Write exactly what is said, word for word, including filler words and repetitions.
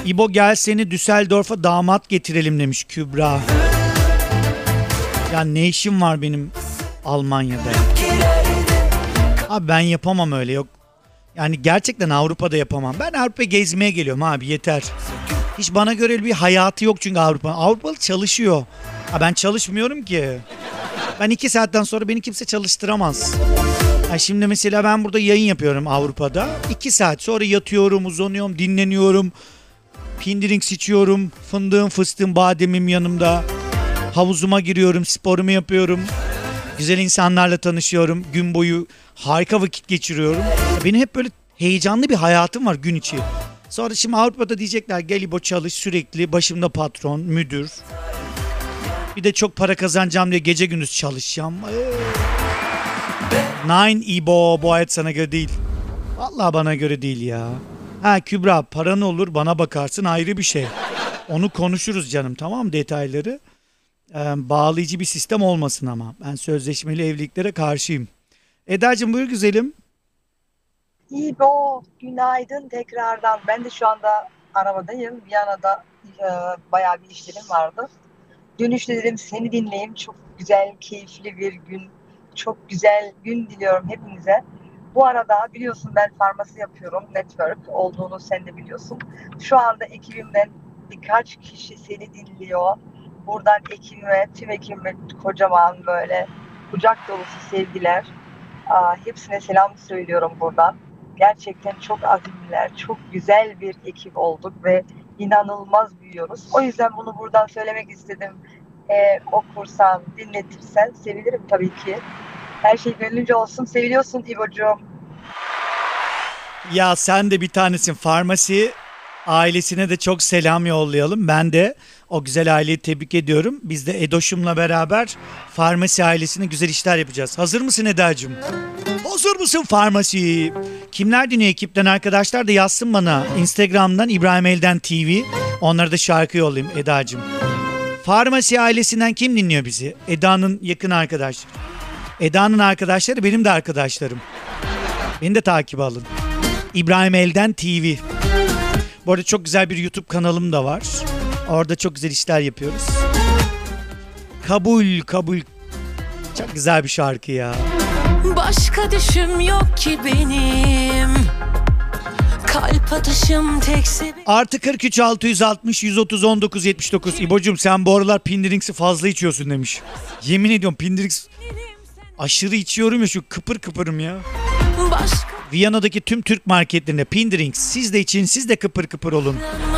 İbo gel seni Düsseldorf'a damat getirelim demiş Kübra. Ya ne işim var benim Almanya'da? Abi ben yapamam öyle, yok. Yani gerçekten Avrupa'da yapamam. Ben Avrupa gezmeye geliyorum abi, yeter. Hiç bana göre bir hayatı yok çünkü Avrupa. Avrupalı çalışıyor. Ha ben çalışmıyorum ki. Ben iki saatten sonra beni kimse çalıştıramaz. Ha şimdi mesela ben burada yayın yapıyorum Avrupa'da. iki saat sonra yatıyorum, uzanıyorum, dinleniyorum. Pindirings içiyorum. Fındığım, fıstığım, bademim yanımda. Havuzuma giriyorum, sporumu yapıyorum. Güzel insanlarla tanışıyorum. Gün boyu harika vakit geçiriyorum. Benim hep böyle heyecanlı bir hayatım var gün içi. Sonra şimdi Avrupa'da diyecekler gel İbo çalış sürekli. Başımda patron, müdür. Bir de çok para kazanacağım diye gece gündüz çalışacağım. Nine İbo, bu hayat sana göre değil. Vallahi bana göre değil ya. Ha Kübra, paran olur bana bakarsın ayrı bir şey. Onu konuşuruz canım, tamam mı, detayları. Ee, bağlayıcı bir sistem olmasın ama. Ben sözleşmeli evliliklere karşıyım. Eda'cığım buyur güzelim. İbo, günaydın tekrardan. Ben de şu anda arabadayım. Viyana'da e, bayağı bir işlerim vardı. Dönüşte dedim seni dinleyeyim. Çok güzel, keyifli bir gün. Çok güzel gün diliyorum hepinize. Bu arada biliyorsun ben farmasi yapıyorum. Network olduğunu sen de biliyorsun. Şu anda ekibimden birkaç kişi seni dinliyor. Buradan ekibime, tüm ekibime kocaman böyle kucak dolusu sevgiler. Aa, hepsine selam söylüyorum buradan. Gerçekten çok azimliler, çok güzel bir ekip olduk ve inanılmaz büyüyoruz. O yüzden bunu buradan söylemek istedim. Eğer okursan, dinletirsen sevinirim tabii ki. Her şey gönlünce olsun. Seviliyorsun İbo'cuğum. Ya sen de bir tanesin. Farmasi ailesine de çok selam yollayalım. Ben de o güzel aileyi tebrik ediyorum. Biz de Edoş'umla beraber Farmasi ailesine güzel işler yapacağız. Hazır mısın Eda'cığım? Hazır mısın Farmasi? Kimler dinliyor ekipten arkadaşlar da yazsın bana. Instagram'dan İbrahim Elden T V. Onlara da şarkı yollayayım Eda'cığım. Farmasi ailesinden kim dinliyor bizi? Eda'nın yakın arkadaşları. Eda'nın arkadaşları benim de arkadaşlarım. Beni de takip alın. İbrahim Elden T V. Bu arada çok güzel bir YouTube kanalım da var. Orada çok güzel işler yapıyoruz. Kabul, kabul. Çok güzel bir şarkı ya. Başka düşüm yok ki benim. Kalp atışım tek. Artı kırk üç altı yüz altmış yüz otuz on dokuz yetmiş dokuz. İbo'cum sen bu aralar Pindirings'i fazla içiyorsun demiş. Yemin ediyorum Pindirings aşırı içiyorum ya, şu kıpır kıpırım ya. Başka Viyana'daki tüm Türk marketlerinde Pindirings siz de için, siz de kıpır kıpır olun.